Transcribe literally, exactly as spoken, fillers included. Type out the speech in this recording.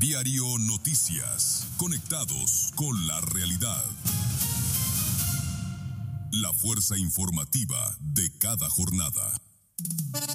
Diario Noticias. Conectados con la realidad. La fuerza informativa de cada jornada.